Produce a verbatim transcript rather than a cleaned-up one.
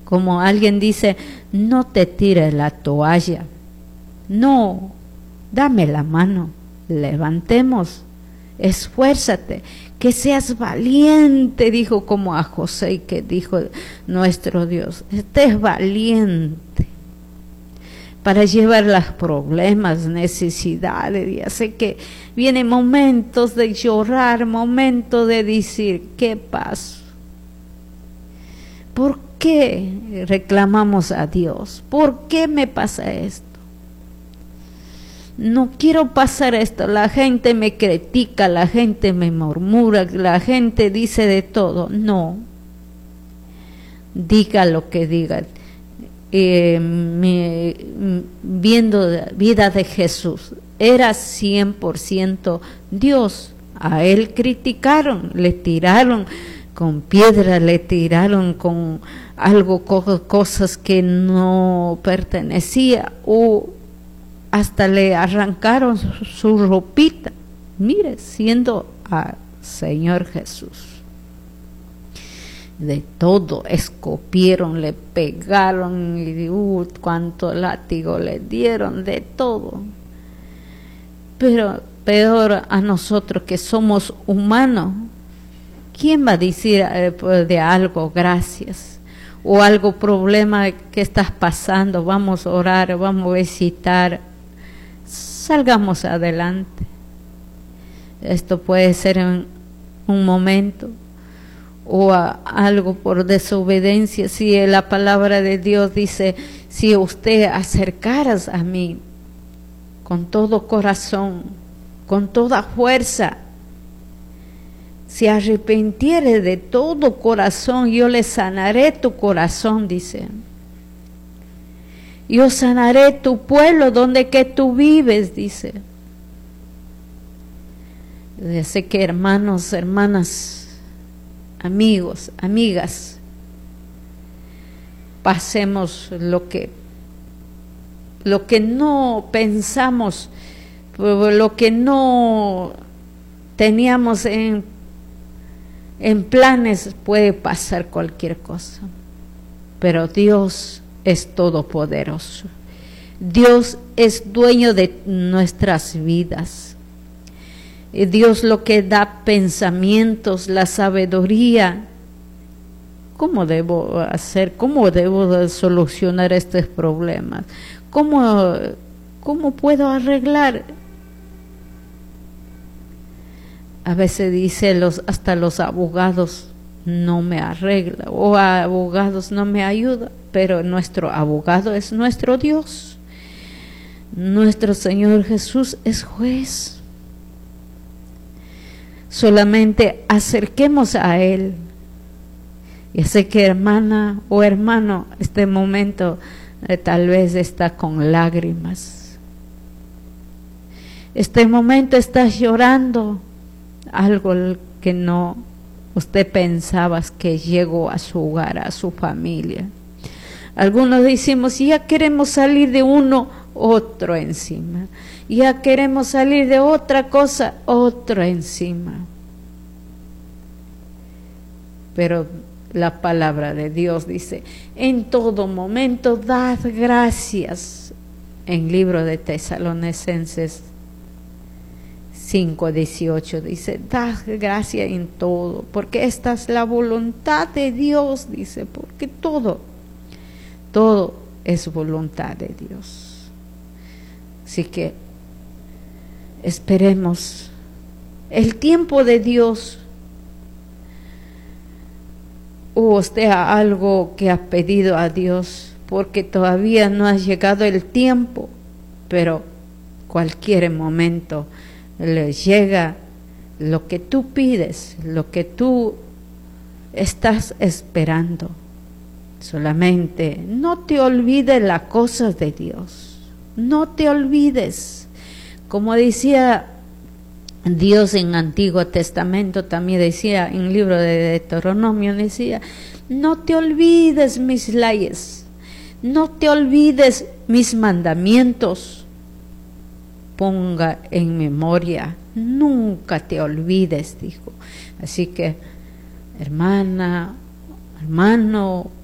Como alguien dice, no te tires la toalla. No, dame la mano, levantemos, esfuérzate, que seas valiente, dijo como a José, y que dijo nuestro Dios, estés valiente para llevar los problemas, necesidades. Ya sé que vienen momentos de llorar, momentos de decir, ¿qué pasó? ¿Por qué reclamamos a Dios? ¿Por qué me pasa esto? No quiero pasar esto, la gente me critica, la gente me murmura, la gente dice de todo. No, diga lo que diga. Eh, mi, viendo la vida de Jesús, era cien por ciento Dios. A él criticaron, le tiraron con piedras, le tiraron con algo, cosas que no pertenecía, o hasta le arrancaron su, su ropita. Mire, siendo al Señor Jesús. De todo, escupieron, le pegaron, y uh, cuánto látigo le dieron, de todo. Pero peor a nosotros que somos humanos, ¿quién va a decir eh, de algo gracias? O algo problema que estás pasando, vamos a orar, vamos a visitar, salgamos adelante. Esto puede ser en un momento, o a algo por desobediencia. Si la palabra de Dios dice, si usted acercaras a mí con todo corazón, con toda fuerza, si arrepentiere de todo corazón, yo le sanaré tu corazón, dice. Yo sanaré tu pueblo donde que tú vives, dice. Yo sé que hermanos, hermanas, amigos, amigas, pasemos lo que lo que no pensamos, lo que no teníamos en, en planes, puede pasar cualquier cosa. Pero Dios es todopoderoso. Dios es dueño de nuestras vidas. Dios lo que da pensamientos, la sabiduría. ¿Cómo debo hacer? ¿Cómo debo solucionar estos problemas? ¿Cómo, cómo puedo arreglar? A veces dice los, hasta los abogados no me arreglan, o abogados no me ayudan, pero nuestro abogado es nuestro Dios. Nuestro Señor Jesús es juez. Solamente acerquemos a Él. Ya sé que hermana o hermano, este momento eh, tal vez está con lágrimas. Este momento estás llorando algo que no usted pensaba que llegó a su hogar, a su familia. Algunos decimos, ya queremos salir de uno, otro encima. Ya queremos salir de otra cosa, otro encima. Pero la palabra de Dios dice, en todo momento dad gracias. En el libro de Tesalonicenses cinco dieciocho dice, dad gracias en todo, porque esta es la voluntad de Dios, dice, porque todo, todo es voluntad de Dios. Así que esperemos el tiempo de Dios. O usted algo que ha pedido a Dios, porque todavía no ha llegado el tiempo, pero cualquier momento le llega lo que tú pides, lo que tú estás esperando. Solamente no te olvides las cosas de Dios, no te olvides. Como decía Dios en Antiguo Testamento, también decía en el libro de Deuteronomio, decía, no te olvides mis leyes, no te olvides mis mandamientos, ponga en memoria, nunca te olvides, dijo. Así que, hermana, hermano,